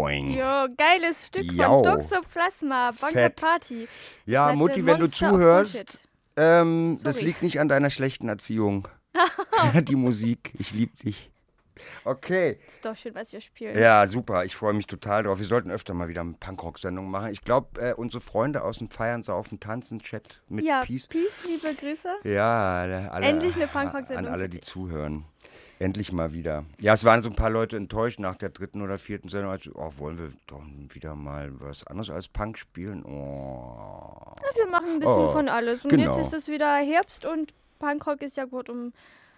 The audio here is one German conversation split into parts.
Boing. Jo, geiles Stück Jau. von Toxoplasma, Bunker Fett. Party. Ja, Hatte Mutti, wenn du Monster of zuhörst, Bullshit. das Sorry. liegt nicht an deiner schlechten Erziehung. Die Musik, ich liebe dich. Okay. Ist doch schön, was wir spielen. Ja, super. Ich freue mich total drauf. Wir sollten öfter mal wieder eine Punkrock-Sendung machen. Ich glaube, unsere Freunde aus dem Feiern, Saufen, Tanzen, Chat mit Ja, Peace. Peace, liebe Grüße. Ja, alle, Endlich eine Punkrock-Sendung an alle, für die dich. zuhören. Endlich mal wieder. Ja, es waren so ein paar Leute enttäuscht nach der 3. oder 4. Sendung. Also, wollen wir doch wieder mal was anderes als Punk spielen? Oh. Ja, wir machen ein bisschen von alles. Und genau. jetzt ist es wieder Herbst und Punkrock ist ja gut, um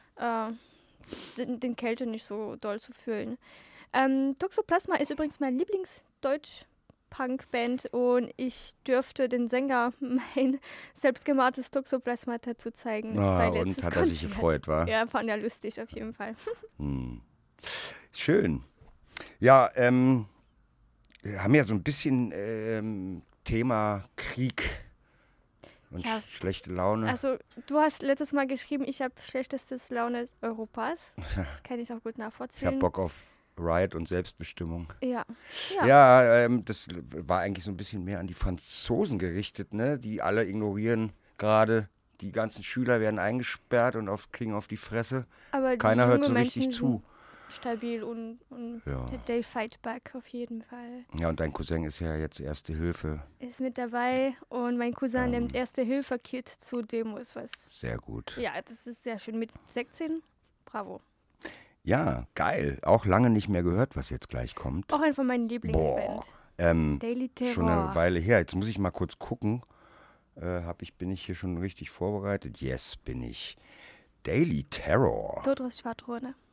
den Kälte nicht so doll zu fühlen. Toxoplasma ist übrigens mein Lieblingsdeutsch-Punk-Band und ich dürfte den Sänger mein selbstgemaltes Toxoplasma-Tattoo zeigen. bei Und letztes hat er sich Konzert. gefreut, wa? Ja, fand er lustig auf jeden Fall. Schön. Ja, wir haben ja so ein bisschen Thema Krieg und Ja. schlechte Laune. Also, du hast letztes Mal geschrieben, ich habe schlechtestes Laune Europas. Das kann ich auch gut Ich habe nachvollziehen. Bock auf Riot und Selbstbestimmung. Ja. Ja, das war eigentlich so ein bisschen mehr an die Franzosen gerichtet, ne? Die alle ignorieren gerade. Die ganzen Schüler werden eingesperrt und kriegen auf die Fresse. Aber die Keiner hört junge so Menschen richtig zu. sind stabil und Ja. they fight back auf jeden Fall. Ja, und dein Cousin ist ja jetzt Erste Hilfe. Ist mit dabei und mein Cousin nimmt Erste-Hilfe-Kit zu Demos. Sehr gut. Ja, das ist sehr schön. Mit 16, bravo. Ja, geil. Auch lange nicht mehr gehört, was jetzt gleich kommt. Auch ein von meinen Lieblingsbands. Daily Terror. Schon eine Weile her. Jetzt muss ich mal kurz gucken. Bin ich hier schon richtig vorbereitet? Yes, bin ich. Daily Terror. Todesschwadrone.